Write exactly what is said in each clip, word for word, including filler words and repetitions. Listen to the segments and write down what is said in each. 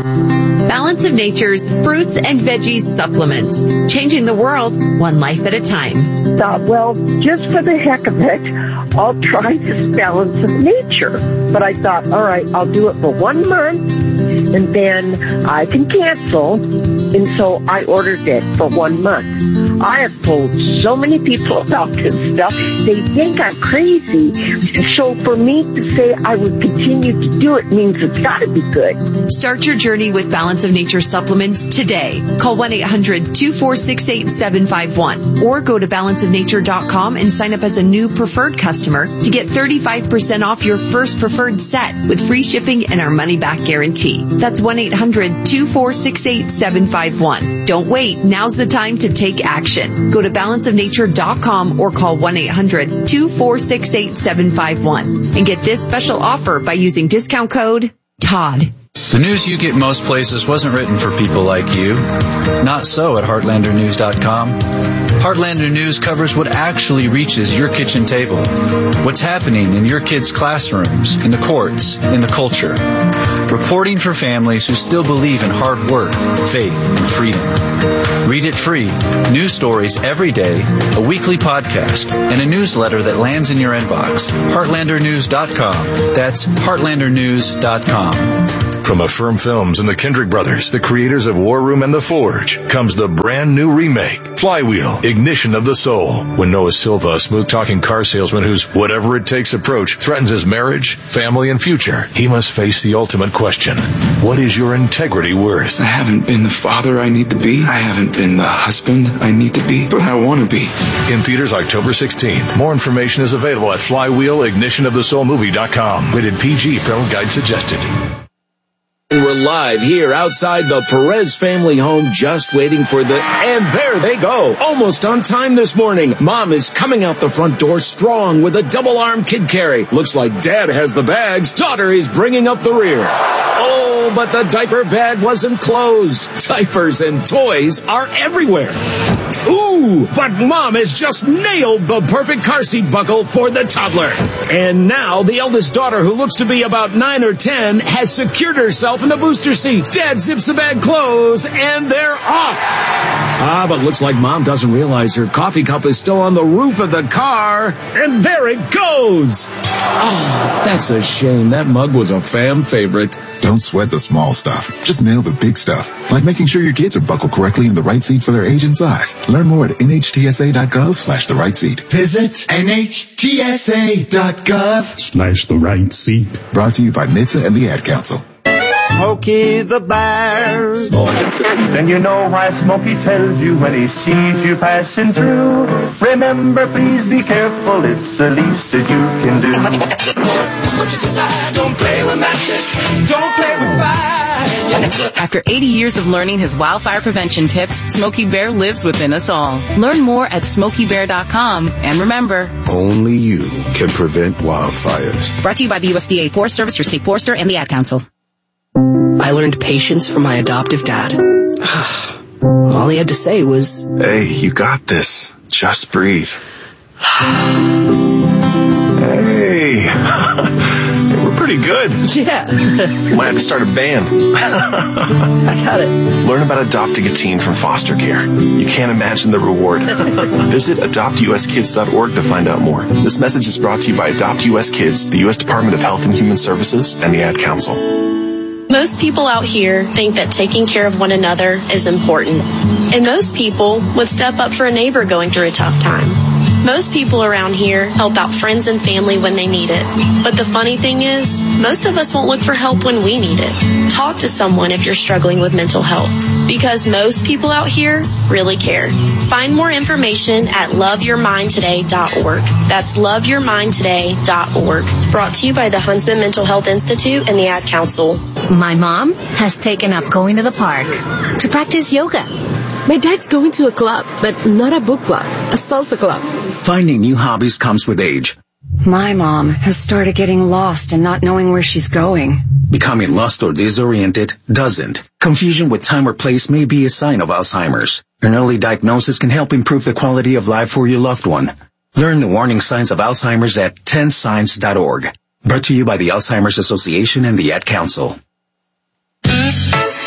Balance of Nature's fruits and veggies supplements. Changing the world, one life at a time. Thought, well, just for the heck of it, I'll try this Balance of Nature. But I thought, all right, I'll do it for one month, and then I can cancel. And so I ordered it for one month. I have told so many people about this stuff. They think I'm crazy. So for me to say I would continue to do it means it's got to be good. Start your journey with Balance of Nature supplements today. Call one eight hundred two four six eight seven five one or go to balance of nature dot com and sign up as a new preferred customer to get thirty-five percent off your first preferred set with free shipping and our money-back guarantee. That's one eight hundred two four six eight seven five one. Don't wait. Now's the time to take action. Go to balance of nature dot com or call one eight hundred two four six eight seven five one and get this special offer by using discount code Todd. The news you get most places wasn't written for people like you. Not so at heartlander news dot com. Heartlander News covers what actually reaches your kitchen table. What's happening in your kids' classrooms, in the courts, in the culture. Reporting for families who still believe in hard work, faith, and freedom. Read it free. News stories every day, a weekly podcast, and a newsletter that lands in your inbox. heartlander news dot com. That's heartlander news dot com. From Affirm Films and the Kendrick Brothers, the creators of War Room and The Forge, comes the brand new remake, Flywheel, Ignition of the Soul. When Noah Silva, a smooth-talking car salesman whose whatever-it-takes approach threatens his marriage, family, and future, he must face the ultimate question. What is your integrity worth? I haven't been the father I need to be. I haven't been the husband I need to be, but I want to be. In theaters October sixteenth. More information is available at flywheel ignition of the soul movie dot com. Rated P G. Parental guide suggested. We're live here outside the Perez family home, just waiting for the... And there they go. Almost on time this morning. Mom is coming out the front door strong with a double-arm kid carry. Looks like Dad has the bags. Daughter is bringing up the rear. Oh, but the diaper bag wasn't closed. Diapers and toys are everywhere. Ooh, but Mom has just nailed the perfect car seat buckle for the toddler. And now the eldest daughter, who looks to be about nine or ten, has secured herself in the booster seat. Dad zips the bag closed, and they're off. Ah, but looks like Mom doesn't realize her coffee cup is still on the roof of the car. And there it goes. Oh, that's a shame. That mug was a fam favorite. Don't sweat the small stuff. Just nail the big stuff. Like making sure your kids are buckled correctly in the right seat for their age and size. Learn more at N H T S A dot gov slash the right seat. Visit N H T S A dot gov slash the right seat. Brought to you by N H T S A and the Ad Council. Smokey the Bear. Then you know why Smokey tells you when he sees you passing through. Remember, please be careful, it's the least that you can do. What you decide, don't play with matches, don't play with fire. After eighty years of learning his wildfire prevention tips, Smokey Bear lives within us all. Learn more at smokey bear dot com. And remember, only you can prevent wildfires. Brought to you by the U S D A Forest Service, your state forester, and the Ad Council. I learned patience from my adoptive dad. All he had to say was, "Hey, you got this. Just breathe." Hey, we're pretty good. Yeah. Might have to start a band. I got it. Learn about adopting a teen from foster care. You can't imagine the reward. Visit adopt U S kids dot org to find out more. This message is brought to you by Adopt U S Kids, the U S Department of Health and Human Services, and the Ad Council. Most people out here think that taking care of one another is important. And most people would step up for a neighbor going through a tough time. Most people around here help out friends and family when they need it. But the funny thing is, most of us won't look for help when we need it. Talk to someone if you're struggling with mental health, because most people out here really care. Find more information at love your mind today dot org. That's love your mind today dot org. Brought to you by the Huntsman Mental Health Institute and the Ad Council. My mom has taken up going to the park to practice yoga. My dad's going to a club, but not a book club, a salsa club. Finding new hobbies comes with age. My mom has started getting lost and not knowing where she's going. Becoming lost or disoriented doesn't. Confusion with time or place may be a sign of Alzheimer's. An early diagnosis can help improve the quality of life for your loved one. Learn the warning signs of Alzheimer's at ten signs dot org. Brought to you by the Alzheimer's Association and the Ad Council.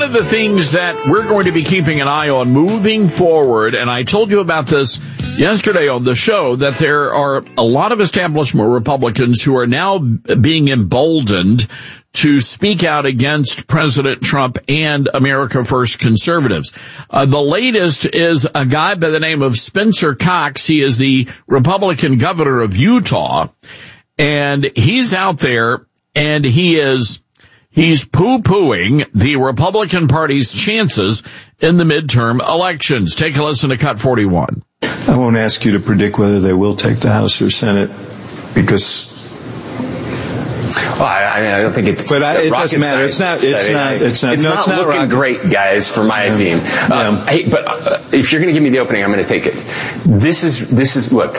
of the things that we're going to be keeping an eye on moving forward, and I told you about this yesterday on the show, that there are a lot of establishment Republicans who are now being emboldened to speak out against President Trump and America First conservatives. Uh, the latest is a guy by the name of Spencer Cox. He is the Republican governor of Utah, and he's out there and he is He's poo-pooing the Republican Party's chances in the midterm elections. Take a listen to Cut forty-one. I won't ask you to predict whether they will take the House or Senate, because... Well, I, I mean, I don't think it's... But I, it doesn't matter. It's not, it's not, it's not, it's no, not it's not looking rocket. great, guys, for my yeah. team. Um, yeah. Hey, but uh, if you're going to give me the opening, I'm going to take it. This is, this is, look...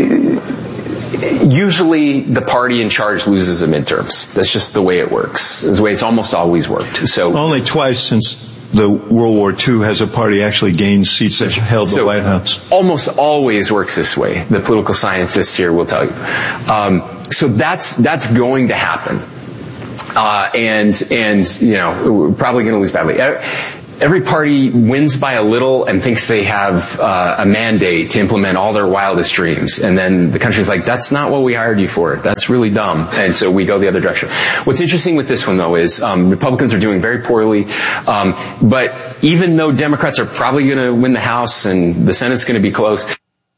Usually the party in charge loses the midterms. That's just the way it works. It's the way it's almost always worked. So only twice since the World War Two has a party actually gained seats that held so the White House. Almost always works this way. The political scientists here will tell you. Um, so that's that's going to happen. Uh, and and you know, we're probably going to lose badly. Every party wins by a little and thinks they have uh, a mandate to implement all their wildest dreams. And then the country's like, that's not what we hired you for. That's really dumb. And so we go the other direction. What's interesting with this one, though, is um, Republicans are doing very poorly. Um, but even though Democrats are probably going to win the House and the Senate's going to be close.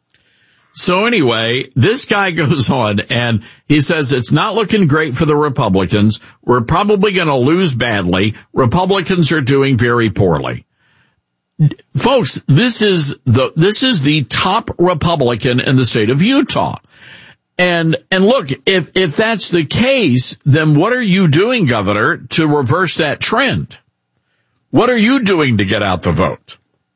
So anyway, this guy goes on and he says it's not looking great for the Republicans. We're probably going to lose badly. Republicans are doing very poorly. Folks, this is the, this is the top Republican in the state of Utah. And, and look, if, if that's the case, then what are you doing, Governor, to reverse that trend? What are you doing to get out the vote?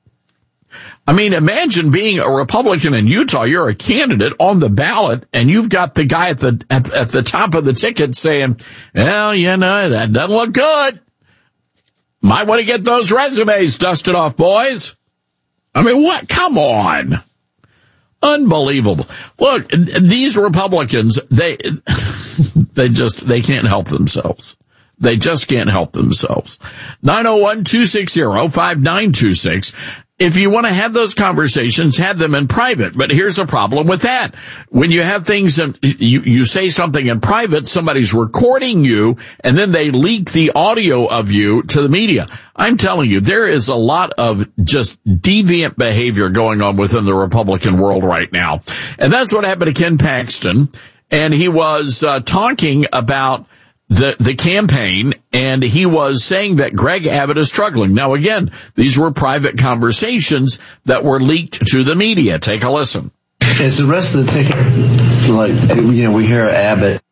I mean, imagine being a Republican in Utah. You're a candidate on the ballot, and you've got the guy at the at, at the top of the ticket saying, well, you know, that doesn't look good. Might want to get those resumes dusted off, boys. I mean, what? Come on. Unbelievable. Look, these Republicans, they they just, they can't help themselves. They just can't help themselves. nine oh one, two six zero, five nine two six. If you want to have those conversations, have them in private. But here's a problem with that. When you have things, in, you, you say something in private, somebody's recording you, and then they leak the audio of you to the media. I'm telling you, there is a lot of just deviant behavior going on within the Republican world right now. And that's what happened to Ken Paxton. And he was uh, talking about the the campaign, and he was saying that Greg Abbott is struggling. Now, again, these were private conversations that were leaked to the media. Take a listen. As the rest of the ticket, like, you know, we hear Abbott,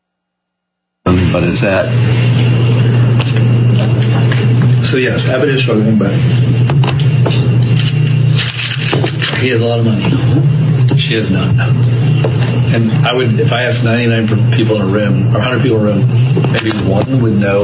but it's that. So, yes, Abbott is struggling, but he has a lot of money. She has none. And I would, if I asked ninety-nine people in a room, or one hundred people in a room, maybe one would know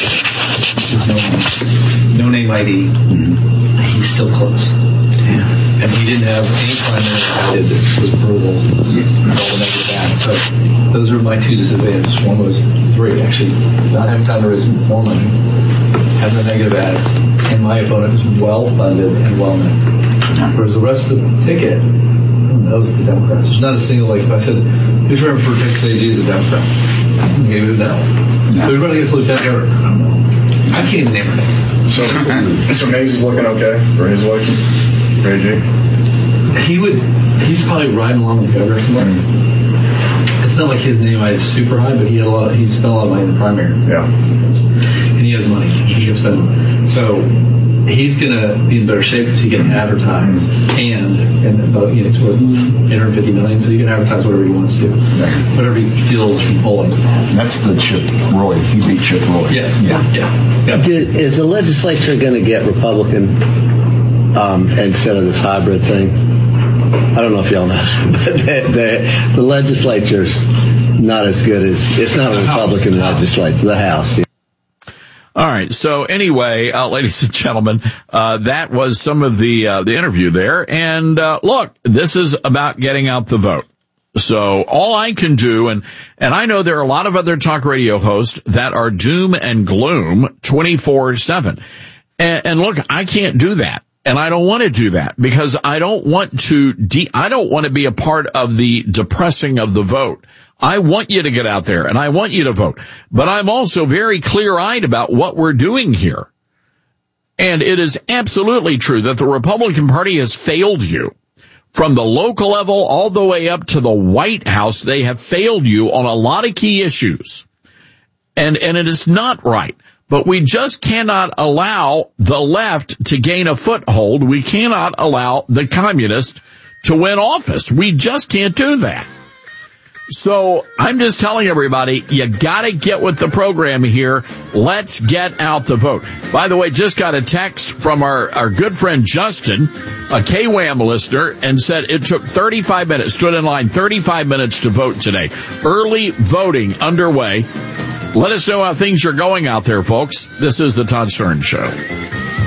no, no name I D. Mm-hmm. He's still close. Yeah. And he didn't have any primary I did that was brutal. Yeah. All the negative ads. So those were my two disadvantages. One was three, actually, not having time to raise more money, having the negative ads, and my opponent was well-funded and well-known. Whereas the rest of the ticket, those are the Democrats. There's not a single, like, if I said, who's running for Texas A G as a Democrat? Maybe no. no. Who's running against Lieutenant Governor? I don't know. I can't even name her name. So, so Hayes is looking okay for his election? For A G? He would, he's probably riding along with the governor somewhere. Mm-hmm. It's not like his name is super high, but he had a lot of, he spent a lot of money in the primary. Yeah. And he has money. He can spend money. So, he's going to be in better shape because he can advertise, and and about, you know, it's worth eight hundred fifty million, so he can advertise whatever he wants to, yeah. Whatever he feels from polling. That's the Chip Roy. He beat Chip Roy. Yes. Yeah. Yeah. yeah. Did, is the legislature going to get Republican um, instead of this hybrid thing? I don't know if y'all know, but the, the, the legislature's not as good as, it's not a Republican legislature, the House. Yeah. All right. So anyway, uh, ladies and gentlemen, uh, that was some of the, uh, the interview there. And, uh, look, this is about getting out the vote. So all I can do, and, and I know there are a lot of other talk radio hosts that are doom and gloom twenty-four seven. And, and look, I can't do that. And I don't want to do that because I don't want to, de- I don't want to be a part of the depressing of the vote. I want you to get out there and I want you to vote. But I'm also very clear-eyed about what we're doing here. And it is absolutely true that the Republican Party has failed you. From the local level all the way up to the White House, they have failed you on a lot of key issues. And, and it is not right. But we just cannot allow the left to gain a foothold. We cannot allow the communists to win office. We just can't do that. So I'm just telling everybody, you gotta get with the program here. Let's get out the vote. By the way, just got a text from our, our good friend Justin, a K WAM listener, and said it took thirty-five minutes, stood in line thirty-five minutes to vote today. Early voting underway. Let us know how things are going out there, folks. This is the Todd Starnes Show.